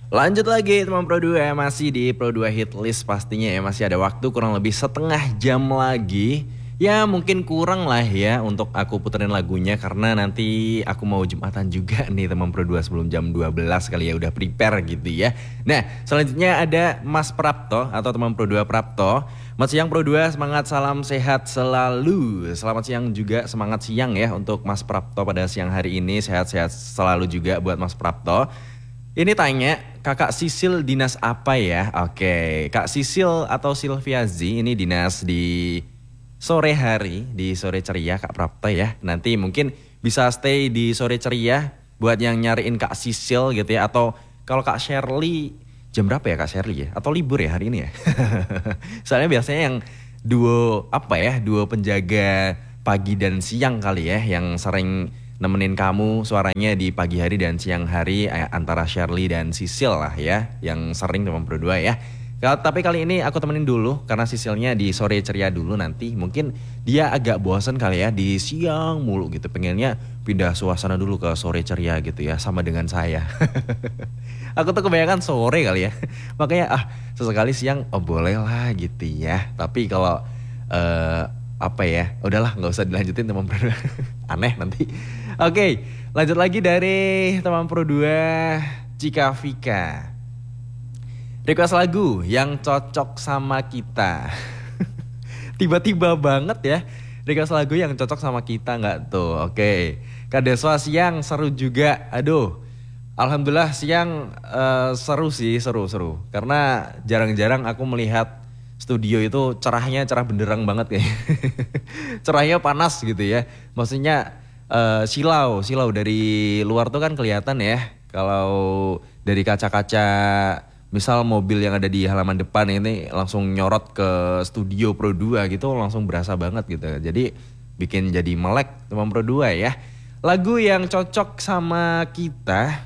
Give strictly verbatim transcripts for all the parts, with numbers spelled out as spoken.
Lanjut lagi teman Pro dua, masih di Pro dua Hit List pastinya ya. Masih ada waktu kurang lebih setengah jam lagi. Ya mungkin kurang lah ya untuk aku puterin lagunya, karena nanti aku mau Jumatan juga nih teman Pro dua sebelum jam dua belas kali ya, udah prepare gitu ya. Nah selanjutnya ada Mas Prapto atau teman Pro dua Prapto. Mas siang Pro dua, semangat, salam sehat selalu. Selamat siang juga, semangat siang ya untuk Mas Prapto pada siang hari ini. Sehat-sehat selalu juga buat Mas Prapto. Ini tanya, Kakak Sisil dinas apa ya? Oke, Kak Sisil atau Sylvia Z ini dinas di sore hari, di sore ceria Kak Prapto ya. Nanti mungkin bisa stay di sore ceria buat yang nyariin Kak Sisil gitu ya. Atau kalau Kak Shirley, jam berapa ya Kak Shirley ya? Atau libur ya hari ini ya? Soalnya biasanya yang duo apa ya, duo penjaga pagi dan siang kali ya, yang sering nemenin kamu suaranya di pagi hari dan siang hari, eh, antara Shirley dan Sisil lah ya, yang sering teman berdua ya. Kal- Tapi kali ini aku temenin dulu karena Sisilnya di sore ceria dulu, nanti mungkin dia agak bosan kali ya di siang mulu gitu. Pengennya pindah suasana dulu ke sore ceria gitu ya, sama dengan saya. Aku tuh kebanyakan sore kali ya. Makanya ah sesekali siang oh boleh lah gitu ya. Tapi kalau eh, apa ya, udahlah nggak usah dilanjutin teman berdua. Aneh nanti. Oke, lanjut lagi dari teman Pro dua, Cika Vika. Request lagu yang cocok sama kita. Tiba-tiba banget ya request lagu yang cocok sama kita nggak tuh? Oke, Kak Deswa siang seru juga. Aduh, alhamdulillah siang eh, seru sih, seru-seru. Karena jarang-jarang aku melihat studio itu cerahnya cerah benderang banget kayak. Cerahnya panas gitu ya. Maksudnya eh, silau, silau dari luar tuh kan kelihatan ya. Kalau dari kaca-kaca misal mobil yang ada di halaman depan ini langsung nyorot ke studio Pro dua gitu, langsung berasa banget gitu. Jadi bikin jadi melek teman Pro dua ya. Lagu yang cocok sama kita,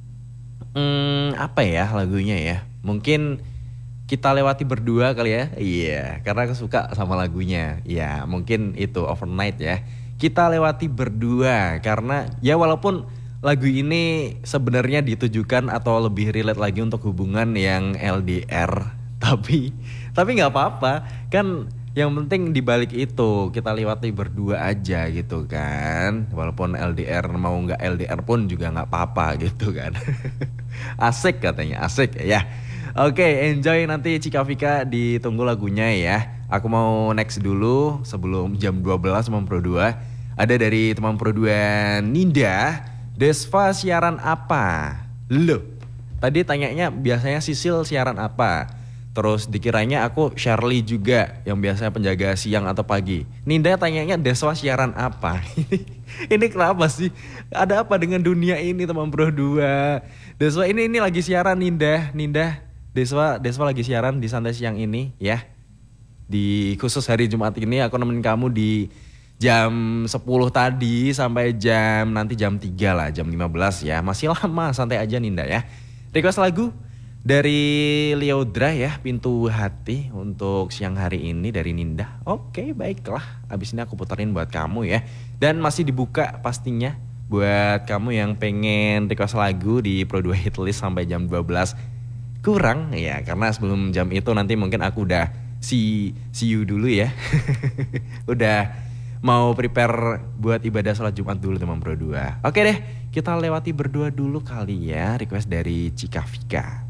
hmm, apa ya lagunya ya? Mungkin kita lewati berdua kali ya. Iya, karena aku suka sama lagunya. Ya, mungkin itu Overnight ya. Kita lewati berdua karena ya walaupun lagu ini sebenarnya ditujukan atau lebih relate lagi untuk hubungan yang L D R, tapi tapi nggak apa-apa. Kan yang penting dibalik itu kita lewati berdua aja gitu kan. Walaupun L D R mau nggak L D R pun juga nggak apa-apa gitu kan. Asik katanya, asik ya. Oke, enjoy nanti Cika Vika, ditunggu lagunya ya. Aku mau next dulu sebelum jam dua belas teman Pro dua. Ada dari teman Pro dua Ninda, Desva siaran apa? Loh, tadi tanyanya biasanya Sisil siaran apa? Terus dikiranya aku Shirley juga yang biasanya penjaga siang atau pagi. Ninda tanyanya Desva siaran apa? Ini kenapa sih? Ada apa dengan dunia ini teman Pro dua? Desva ini ini lagi siaran Ninda, Ninda. Desva, Desva lagi siaran di santai siang ini ya. Di khusus hari Jumat ini aku nemenin kamu di jam sepuluh tadi sampai jam nanti jam tiga lah, jam lima belas ya. Masih lama, santai aja Ninda ya. Request lagu dari Leodra ya, Pintu Hati untuk siang hari ini dari Ninda. Oke, baiklah. Abis ini aku puterin buat kamu ya. Dan masih dibuka pastinya buat kamu yang pengen request lagu di Pro dua Hit List sampai jam dua belas kurang ya, karena sebelum jam itu nanti mungkin aku udah see, see you dulu ya. Udah mau prepare buat ibadah sholat Jumat dulu teman Pro dua. Oke deh, kita lewati berdua dulu kali ya request dari Cika Vika.